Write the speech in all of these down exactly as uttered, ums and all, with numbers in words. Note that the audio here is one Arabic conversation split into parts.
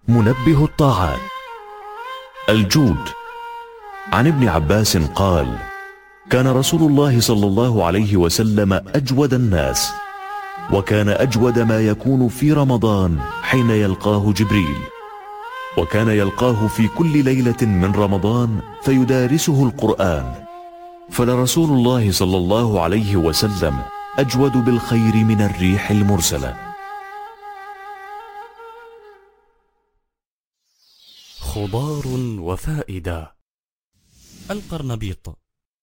منبه الطاعات. الجود. عن ابن عباس قال: كان رسول الله صلى الله عليه وسلم أجود الناس، وكان أجود ما يكون في رمضان حين يلقاه جبريل، وكان يلقاه في كل ليلة من رمضان فيدارسه القرآن، فلرسول الله صلى الله عليه وسلم أجود بالخير من الريح المرسلة. خضار وفائدة. القرنبيط.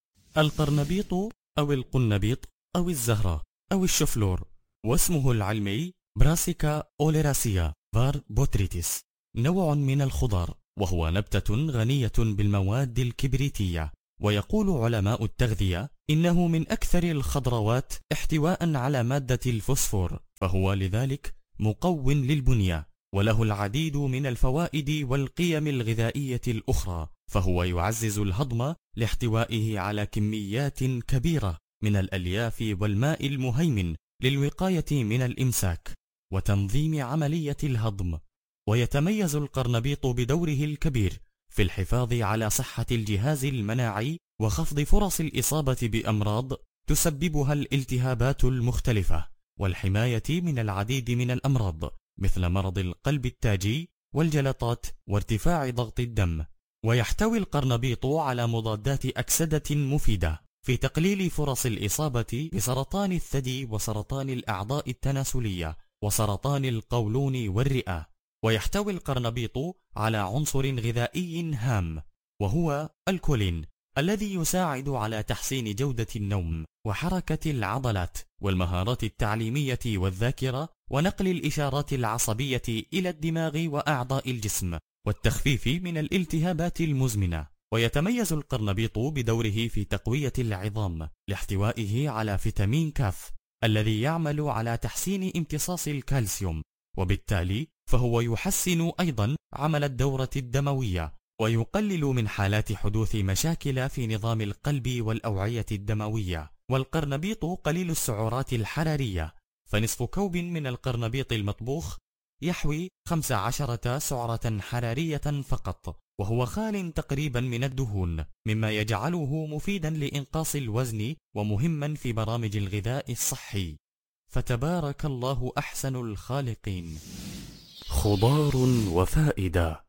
القرنبيط أو القنبيط أو الزهرة أو الشفلور، واسمه العلمي براسيكا أوليراسيا فار بوتريتيس، نوع من الخضار، وهو نبتة غنية بالمواد الكبريتية. ويقول علماء التغذية إنه من أكثر الخضروات احتواء على مادة الفوسفور، فهو لذلك مقو للبنية، وله العديد من الفوائد والقيم الغذائية الأخرى، فهو يعزز الهضم لاحتوائه على كميات كبيرة من الألياف والماء المهيمن للوقاية من الإمساك وتنظيم عملية الهضم. ويتميز القرنبيط بدوره الكبير في الحفاظ على صحة الجهاز المناعي وخفض فرص الإصابة بأمراض تسببها الالتهابات المختلفة، والحماية من العديد من الأمراض مثل مرض القلب التاجي والجلطات وارتفاع ضغط الدم. ويحتوي القرنبيط على مضادات أكسدة مفيدة في تقليل فرص الإصابة بسرطان الثدي وسرطان الأعضاء التناسلية وسرطان القولون والرئة. ويحتوي القرنبيط على عنصر غذائي هام، وهو الكولين، الذي يساعد على تحسين جودة النوم وحركة العضلات والمهارات التعليمية والذاكرة ونقل الإشارات العصبية إلى الدماغ وأعضاء الجسم والتخفيف من الالتهابات المزمنة. ويتميز القرنبيط بدوره في تقوية العظام لاحتوائه على فيتامين كاف الذي يعمل على تحسين امتصاص الكالسيوم، وبالتالي فهو يحسن أيضا عمل الدورة الدموية ويقلل من حالات حدوث مشاكل في نظام القلب والأوعية الدموية. والقرنبيط قليل السعرات الحرارية، فنصف كوب من القرنبيط المطبوخ يحوي خمس عشرة سعرة حرارية فقط، وهو خال تقريبا من الدهون، مما يجعله مفيدا لإنقاص الوزن ومهما في برامج الغذاء الصحي. فتبارك الله أحسن الخالقين. خضار وفائدة.